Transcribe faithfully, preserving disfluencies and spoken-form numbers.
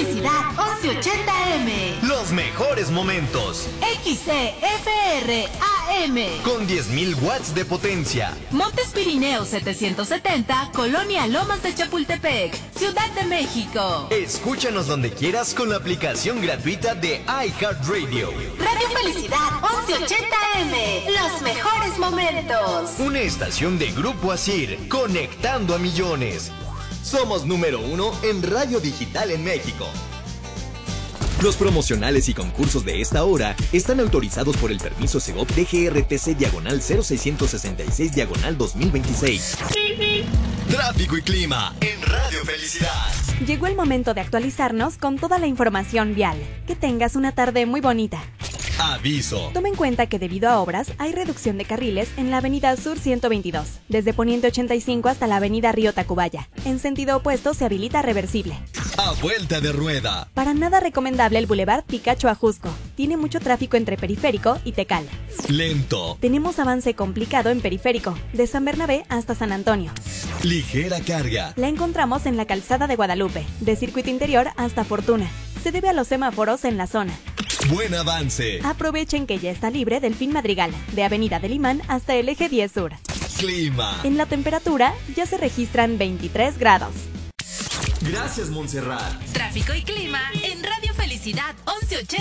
Felicidad once ochenta eme. Los mejores momentos. X C F R A M. Con diez mil watts de potencia. Montes Pirineos setecientos setenta, Colonia Lomas de Chapultepec, Ciudad de México. Escúchanos donde quieras con la aplicación gratuita de iHeartRadio. Radio Felicidad once ochenta eme. Los mejores momentos. Una estación de Grupo Asir, conectando a millones. Somos número uno en radio digital en México. Los promocionales y concursos de esta hora están autorizados por el permiso Segov D G R T C diagonal cero seiscientos sesenta y seis diagonal dos mil veintiséis. Tráfico y clima en Radio Felicidad. Llegó el momento de actualizarnos con toda la información vial. Que tengas una tarde muy bonita. Aviso. Toma en cuenta que debido a obras hay reducción de carriles en la avenida Sur ciento veintidós, desde Poniente ochenta y cinco hasta la avenida Río Tacubaya. En sentido opuesto se habilita reversible. A vuelta de rueda. Para nada recomendable el Boulevard Picacho Ajusco. Tiene mucho tráfico entre Periférico y Tecal. Lento. Tenemos avance complicado en Periférico, de San Bernabé hasta San Antonio. Ligera carga. La encontramos en la calzada de Guadalupe, de Circuito Interior hasta Fortuna. Se debe a los semáforos en la zona. Buen avance. Aprovechen que ya está libre Delfín Madrigal, de Avenida del Imán hasta el Eje diez Sur. Clima. En la temperatura ya se registran veintitrés grados. Gracias, Montserrat. Tráfico y clima en Radio Felicidad once ochenta.